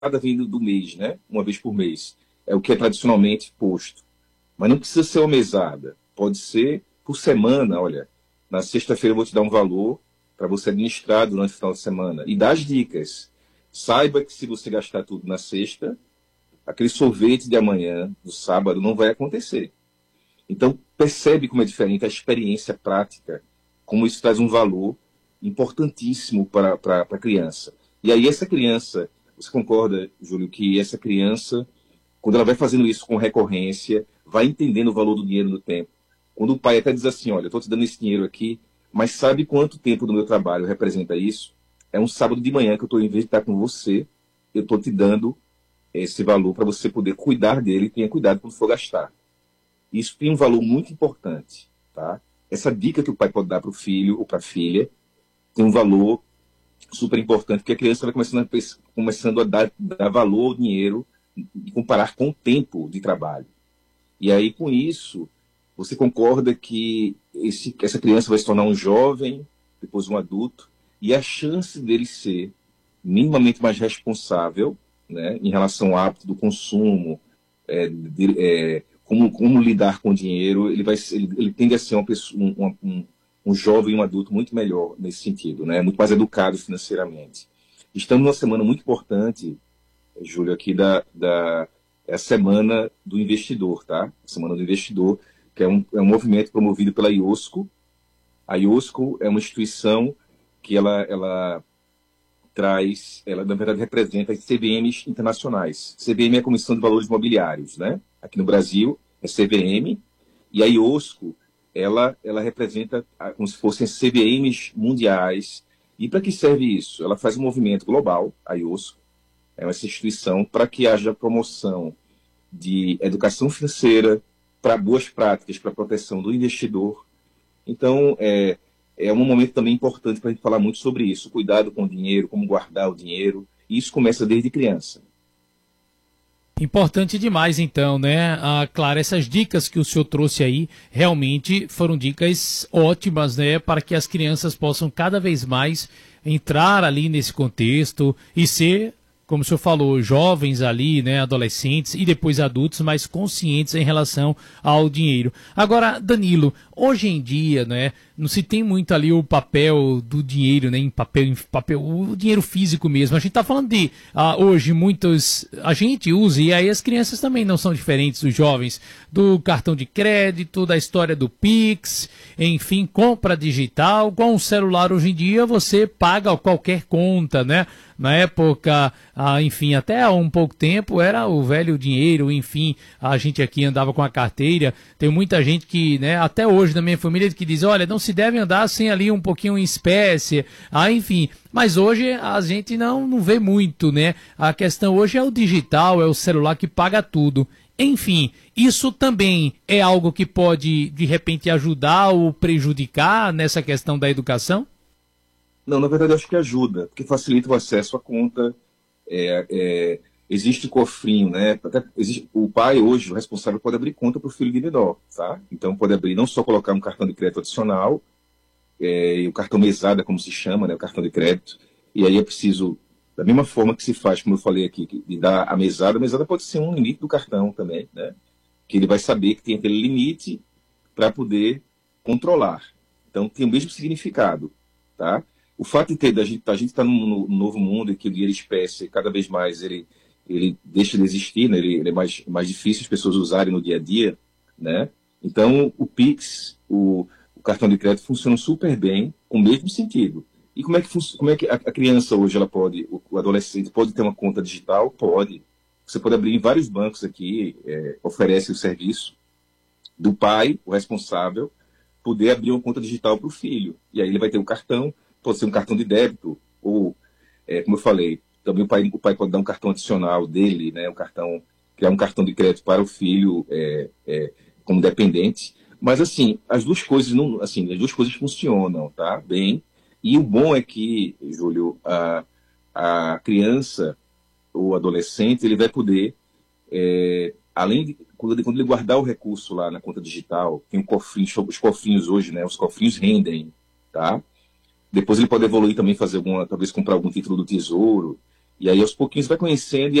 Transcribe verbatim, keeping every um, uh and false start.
vem do, do mês, né? Uma vez por mês. É o que é tradicionalmente posto. Mas não precisa ser uma mesada. Pode ser por semana, olha. Na sexta-feira eu vou te dar um valor para você administrar durante o final de semana. E dar as dicas. Saiba que se você gastar tudo na sexta, aquele sorvete de amanhã, do sábado, não vai acontecer. Então, percebe como é diferente a experiência prática, como isso traz um valor importantíssimo para, para, para a criança. E aí essa criança, você concorda, Júlio, que essa criança, quando ela vai fazendo isso com recorrência, vai entendendo o valor do dinheiro no tempo. Quando o pai até diz assim, olha, eu estou te dando esse dinheiro aqui, mas sabe quanto tempo do meu trabalho representa isso? É um sábado de manhã que eu estou, em vez de estar com você, eu estou te dando esse valor para você poder cuidar dele e tenha cuidado quando for gastar. Isso tem um valor muito importante, tá? Essa dica que o pai pode dar para o filho ou para a filha tem um valor super importante, porque a criança vai começando a, começando a dar, dar valor ao dinheiro e comparar com o tempo de trabalho. E aí, com isso, você concorda que esse, essa criança vai se tornar um jovem, depois um adulto, e a chance dele ser minimamente mais responsável, né, em relação ao hábito do consumo, é, de, é, como, como lidar com o dinheiro, ele, vai, ele, ele tende a ser uma pessoa, um, um, um jovem e um adulto muito melhor nesse sentido, né, muito mais educado financeiramente. Estamos numa semana muito importante, Júlio, aqui da, da é a Semana do Investidor, tá? A Semana do Investidor, que é um, é um movimento promovido pela IOSCO. A IOSCO é uma instituição que ela, ela traz, ela na verdade representa as C V Ms internacionais. C V M é a Comissão de Valores Imobiliários, né? Aqui no Brasil é C V M, e a IOSCO, ela, ela representa como se fossem C V Ms mundiais. E para que serve isso? Ela faz um movimento global, a IOSCO, é uma instituição para que haja promoção de educação financeira, para boas práticas, para a proteção do investidor. Então, é, é um momento também importante para a gente falar muito sobre isso, cuidado com o dinheiro, como guardar o dinheiro, e isso começa desde criança. Importante demais, então, né? Ah, claro, essas dicas que o senhor trouxe aí realmente foram dicas ótimas, né? Para que as crianças possam cada vez mais entrar ali nesse contexto e ser, como o senhor falou, jovens ali, né, adolescentes e depois adultos mais conscientes em relação ao dinheiro. Agora, Danilo, hoje em dia, né, não se tem muito ali o papel do dinheiro, né, em papel, em papel, o dinheiro físico mesmo. A gente está falando de, ah, hoje, muitos, a gente usa, e aí as crianças também não são diferentes dos jovens, do cartão de crédito, da história do Pix, enfim, compra digital. Com o celular hoje em dia você paga qualquer conta, né? Na época, ah, enfim, até há um pouco tempo era o velho dinheiro, enfim, a gente aqui andava com a carteira. Tem muita gente que, né, até hoje na minha família, que diz, olha, não se deve andar sem ali um pouquinho em espécie, ah, enfim. Mas hoje a gente não, não vê muito, né? A questão hoje é o digital, é o celular que paga tudo. Enfim, isso também é algo que pode, de repente, ajudar ou prejudicar nessa questão da educação? Não, na verdade, eu acho que ajuda, porque facilita o acesso à conta. É, é, existe cofrinho, né? Até existe, o pai, hoje, o responsável, pode abrir conta para o filho de menor, tá? Então, pode abrir, não só colocar um cartão de crédito adicional, é, e o cartão mesada, como se chama, né? O cartão de crédito. E aí é preciso, da mesma forma que se faz, como eu falei aqui, de dar a mesada, a mesada pode ser um limite do cartão também, né? Que ele vai saber que tem aquele limite para poder controlar. Então, tem o mesmo significado, tá? O fato de ter, da gente, a gente está num, num novo mundo em que o dinheiro espécie, cada vez mais, ele, ele deixa de existir, né? ele, ele é mais, mais difícil as pessoas usarem no dia a dia, né? Então, o Pix, o, o cartão de crédito funcionam super bem, com o mesmo sentido. E como é que, como é que a, a criança hoje, ela pode, o, o adolescente pode ter uma conta digital? Pode. Você pode abrir em vários bancos aqui, é, oferece o serviço do pai, o responsável, poder abrir uma conta digital para o filho. E aí ele vai ter o cartão, pode ser um cartão de débito, ou, é, como eu falei, também o pai, o pai pode dar um cartão adicional dele, né, um cartão, criar um cartão de crédito para o filho é, é, como dependente. Mas, assim, as duas coisas não, assim, as duas coisas funcionam, tá? Bem. E o bom é que, Júlio, a, a criança ou adolescente, ele vai poder, é, além de, quando ele guardar o recurso lá na conta digital, tem um cofrinho, os cofrinhos hoje, né, os cofrinhos rendem, tá? Depois ele pode evoluir também, fazer alguma, talvez comprar algum título do Tesouro. E aí, aos pouquinhos, vai conhecendo